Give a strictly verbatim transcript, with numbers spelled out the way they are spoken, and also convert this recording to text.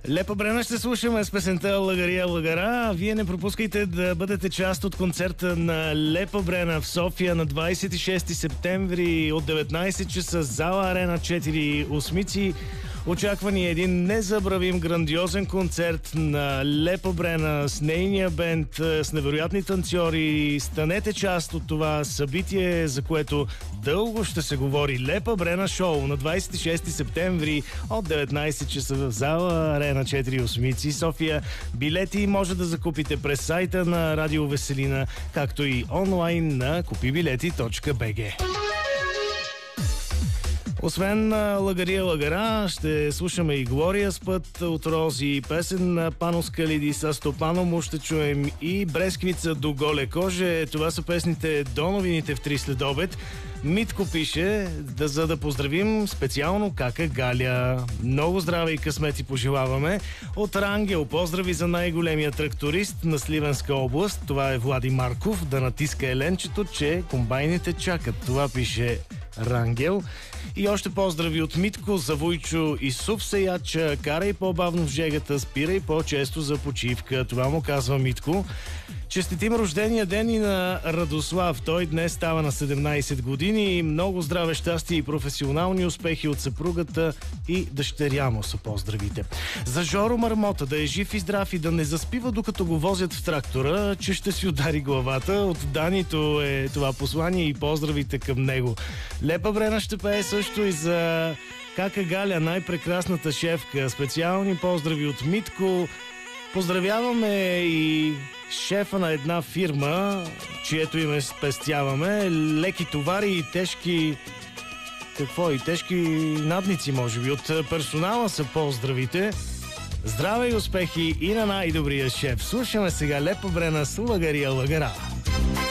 Лепа Брена ще слушаме с песента Лагария Лагара. Вие не пропускайте да бъдете част от концерта на Лепа Брена в София на двадесет и шести септември от деветнадесет часа, зала Арена четири Осмици. Очаква ни един незабравим грандиозен концерт на Лепа Брена с нейния бенд, с невероятни танцори. Станете част от това събитие, за което дълго ще се говори. Лепа Брена шоу на двадесет и шести септември от деветнадесет часа в зала Арена четири Осмици, София. Билети може да закупите през сайта на Радио Веселина, както и онлайн на купибилети точка би джи. Освен Лагария Лагара, ще слушаме и Глория с път от рози, песен на Пано Скалиди с Стопано му ще чуем и Бресквица до голе коже. Това са песните до новините в три следобед. Митко пише, да, за да поздравим специално кака Галя. Много здраве и късмети пожелаваме. От Рангел поздрави за най-големия тракторист на Сливенска област. Това е Влади Марков. Да натиска еленчето, че комбайните чакат. Това пише Рангел. И още поздрави от Митко за Войчо и Сув Сеяча. Карай по-бавно в жегата, спирай по-често за почивка. Това му казва Митко. Честитим рождения ден и на Радослав. Той днес става на седемнадесет години. Много здраве, щастие и професионални успехи от съпругата и дъщеря му са поздравите. За Жоро Мармота да е жив и здрав и да не заспива докато го возят в трактора, че ще си удари главата. От Данито е това послание и поздравите към него. Лепа Брена ще пее също и за кака Галя, най-прекрасната шефка. Специални поздрави от Митко. Поздравяваме и шефа на една фирма, чието име спестяваме. Леки товари и тежки... Какво? И тежки надници, може би. От персонала са поздравите. Здраве и успехи и на най-добрия шеф. Слушаме сега Лепа Брена с Лагария Лагара.